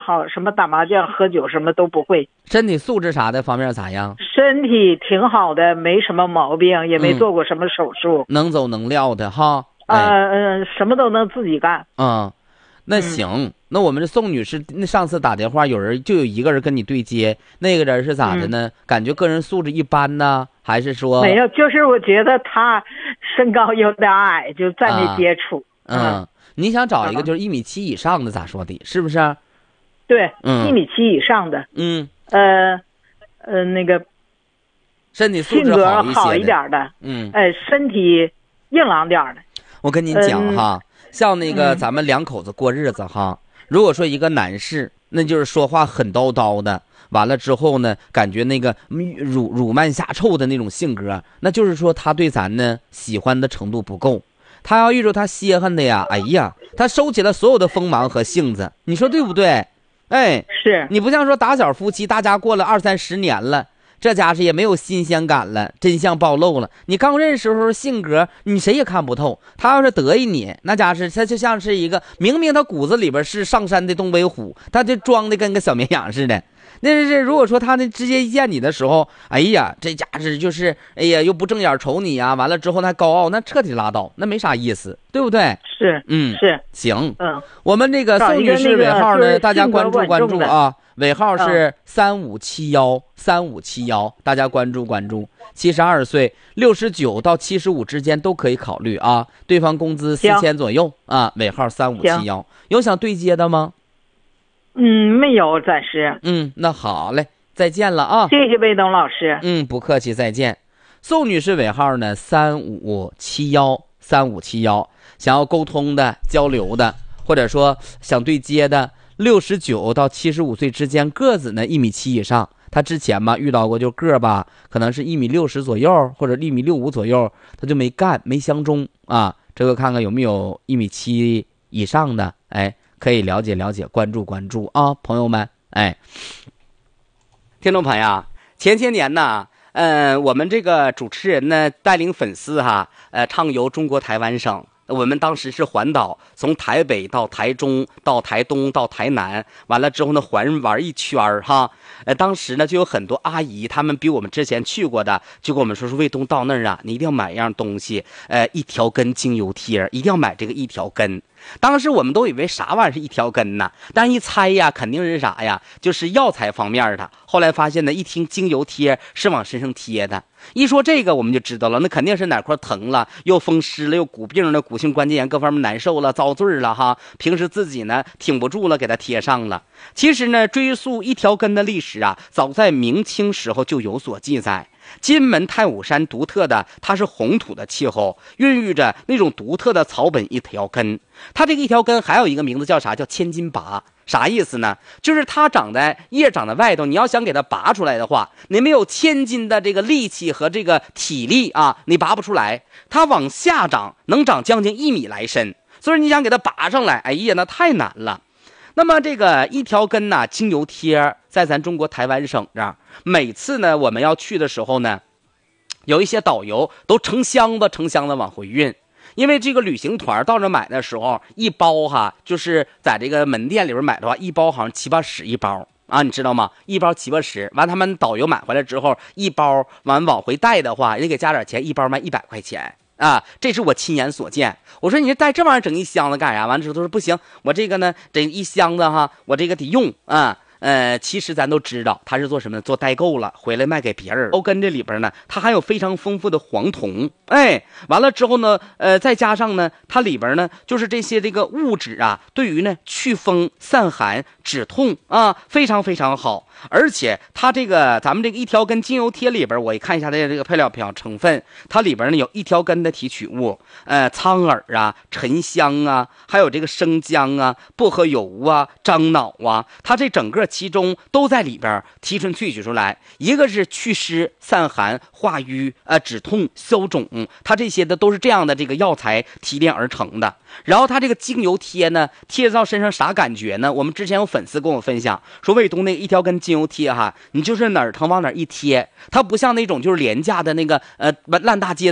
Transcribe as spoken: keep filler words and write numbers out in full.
好，什么打麻将、喝酒什么都不会。 身体素质啥的方面咋样？ 身体挺好的，没什么毛病，也没做过什么手术， 嗯、能走能撂的哈。 呃呃，什么都能自己干。 嗯，那行，嗯、那我们这宋女士，那上次打电话有人就有一个人跟你对接，那个人是咋的呢？嗯、感觉个人素质一般呢，还是说没有？就是我觉得他身高有点矮，就再没接触。 啊、嗯, 嗯，你想找一个就是一米七以上的，咋说的？是不是？ 对， 嗯， 一米七以上的。 嗯， 呃呃，那个身体素质性格好一些好一点的。 嗯， 呃，身体硬朗点的。 我跟您讲哈，嗯、像那个咱们两口子过日子哈，嗯、如果说一个男士，那就是说话狠叨叨的，完了之后呢，感觉那个辱辱慢下臭的那种性格，那就是说他对咱呢喜欢的程度不够。他要遇着他稀罕的呀，哎呀，他收起了所有的锋芒和性子，你说对不对？哎， 是你不像说打小夫妻，大家过了二三十年了。这家是也没有新鲜感了，真相暴露了。你刚认识的时候性格，你谁也看不透。他要是得意你，那家是他就像是一个明明他骨子里边是上山的东北虎，他就装的跟个小绵羊似的。那是如果说他那直接一见你的时候，哎呀，这家是就是哎呀又不正眼瞅你呀，完了之后他高傲，那彻底拉倒，那没啥意思，对不对？ 是， 嗯， 是， 行， 嗯， 我们这个宋女士尾号呢，大家关注关注啊。尾号是三五七幺三五七幺，大家关注关注。七十二岁，六十九到七十五之间都可以考虑啊。对方工资四千左右啊。尾号三五七幺，有想对接的吗？ 嗯，没有，暂时。 嗯，那好嘞，再见了啊！ 谢谢卫东老师。 嗯，不客气，再见。宋女士尾号呢三五七幺三五七幺，想要沟通的、交流的，或者说想对接的。六十九到七十五岁之间，个子呢一米七以上。他之前吧遇到过，就个吧，可能是一米六十左右，或者一米六五左右，他就没干，没相中啊。这个看看有没有一米七以上的，哎，可以了解了解，关注关注啊，朋友们，哎，听众朋友，前些年呢，嗯、呃，我们这个主持人呢带领粉丝哈，呃，畅游中国台湾省。我们当时是环岛，从台北到台中，到台东，到台南，完了之后呢，环玩一圈儿哈。呃，当时呢就有很多阿姨，他们比我们之前去过的，就跟我们说说卫东到那儿啊，你一定要买一样东西，呃，一条根精油贴，一定要买这个一条根。当时我们都以为啥玩意儿是一条根呢？但一猜呀，肯定是啥呀？就是药材方面的。后来发现呢，一听精油贴是往身上贴的。一说这个我们就知道了，那肯定是哪块疼了，又风湿了，又骨病了，骨性关节炎各方面难受了，遭罪了哈。平时自己呢挺不住了，给它贴上了。其实呢，追溯一条根的历史啊，早在明清时候就有所记载。金门太武山独特的，它是红土的气候，孕育着那种独特的草本一条根。它这个一条根还有一个名字叫啥？叫千金拔。啥意思呢？就是它长在叶长在外头，你要想给它拔出来的话，你没有千斤的这个力气和这个体力啊，你拔不出来。它往下长，能长将近一米来深，所以你想给它拔上来，哎呀，那太难了。那么这个一条根呢、啊，精油贴在咱中国台湾省这儿，每次呢我们要去的时候呢，有一些导游都成箱子成箱子往回运。因为这个旅行团到这买的时候，一包哈，就是在这个门店里边买的话，一包好像七八十一包啊，你知道吗？一包七八十，完他们导游买回来之后，一包完往回带的话，人给加点钱，一包卖一百块钱啊，这是我亲眼所见。我说你这带这玩意儿整一箱子干啥？完了之后他说不行，我这个呢整一箱子哈，我这个得用啊。呃，其实咱都知道他是做什么的，做代购了，回来卖给别人。欧根这里边呢，它含有非常丰富的黄酮，哎，完了之后呢，呃，再加上呢，它里边呢就是这些这个物质啊，对于呢祛风散寒止痛啊，非常非常好。而且它这个咱们这个一条根精油贴里边，我一看一下它的这个配料表成分，它里边呢有一条根的提取物，呃，苍耳啊、沉香啊，还有这个生姜啊、薄荷油啊、樟脑啊，它这整个其中都在里边提纯萃取出来。一个是祛湿散寒、化瘀、呃止痛消肿，它这些的都是这样的这个药材提炼而成的。然后它这个精油贴呢，贴到身上啥感觉呢？我们之前有粉丝跟我分享说，卫东那个一条根精油贴哈，你就是哪儿疼往哪儿一贴，它不像那种就是廉价的那个呃烂大街